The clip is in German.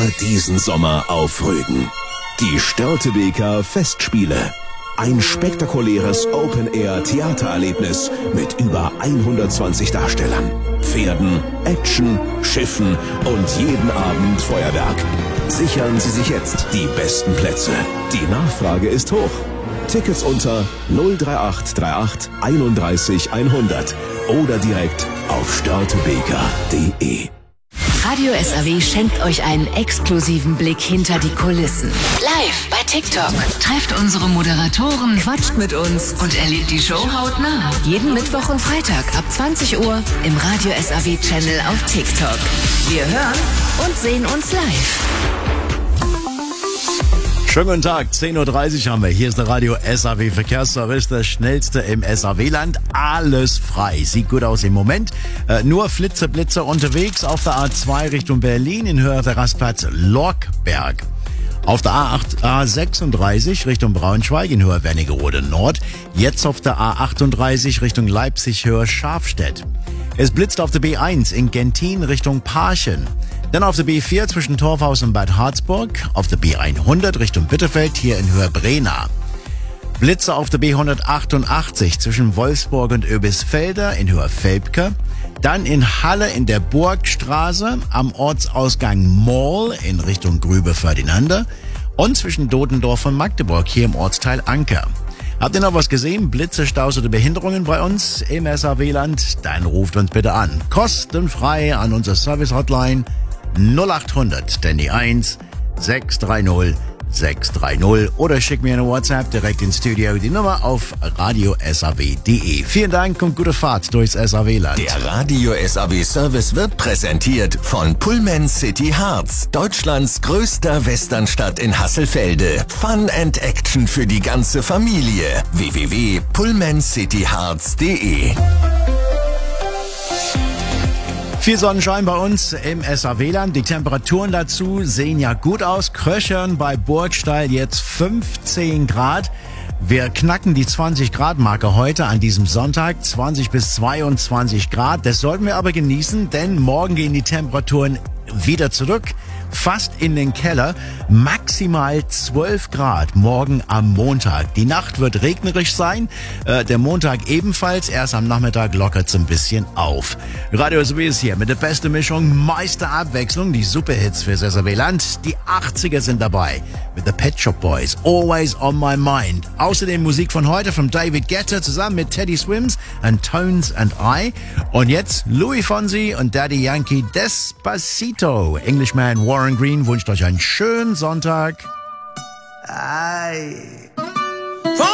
diesen Sommer auf Rügen. Die Störtebeker Festspiele. Ein spektakuläres Open-Air-Theatererlebnis mit über 120 Darstellern, Pferden, Action, Schiffen und jeden Abend Feuerwerk. Sichern Sie sich jetzt die besten Plätze. Die Nachfrage ist hoch. Tickets unter 03838 31 100 oder direkt auf störtebeker.de. Radio SAW schenkt euch einen exklusiven Blick hinter die Kulissen. Live bei TikTok. Trefft unsere Moderatoren, quatscht mit uns und erlebt die Show hautnah. Jeden Mittwoch und Freitag ab 20 Uhr im Radio SAW Channel auf TikTok. Wir hören und sehen uns live. Schönen guten Tag, 10.30 Uhr haben wir. Hier ist der Radio SAW Verkehrsservice, das schnellste im SAW-Land. Alles frei. Sieht gut aus im Moment. Nur Flitzer unterwegs auf der A2 Richtung Berlin in Höhe der Rastplatz Lorkberg. Auf der A36 Richtung Braunschweig in Höhe Wernigerode Nord. Jetzt auf der A38 Richtung Leipzig Höhe Schafstedt. Es blitzt auf der B1 in Gentin Richtung Parchen. Dann auf der B4 zwischen Torfhaus und Bad Harzburg, auf der B100 Richtung Bitterfeld hier in Höhe Brena. Blitze auf der B188 zwischen Wolfsburg und Oebisfelder in Höhe Velpke. Dann in Halle in der Burgstraße am Ortsausgang Mall in Richtung Grübe-Ferdinande und zwischen Dodendorf und Magdeburg hier im Ortsteil Anker. Habt ihr noch was gesehen? Blitze, Staus oder Behinderungen bei uns im SAW-Land? Dann ruft uns bitte an. Kostenfrei an unsere Service-Hotline 0800, denn die 1 630 630 oder schick mir eine WhatsApp direkt ins Studio, die Nummer auf radiosaw.de. Vielen Dank und gute Fahrt durchs SAW-Land. Der Radio SAW Service wird präsentiert von Pullman City Harz, Deutschlands größter Westernstadt in Hasselfelde. Fun and Action für die ganze Familie. www.pullmancityharz.de. Viel Sonnenschein bei uns im SAW-Land. Die Temperaturen dazu sehen ja gut aus. Kröchern bei Burgstall jetzt 15 Grad. Wir knacken die 20-Grad-Marke heute an diesem Sonntag. 20 bis 22 Grad. Das sollten wir aber genießen, denn morgen gehen die Temperaturen wieder zurück. Fast in den Keller. Maximal 12 Grad morgen am Montag. Die Nacht wird regnerisch sein. Der Montag ebenfalls. Erst am Nachmittag lockert es ein bisschen auf. Radio SAW ist hier mit der besten Mischung, Meisterabwechslung, die Superhits fürs SAW-Land. Die 80er sind dabei mit The Pet Shop Boys, Always on My Mind. Außerdem Musik von heute von David Guetta zusammen mit Teddy Swims and Tones and I. Und jetzt Louis Fonsi und Daddy Yankee, Despacito. Englishman Warren Green wünscht euch einen schönen Sonntag. Ay.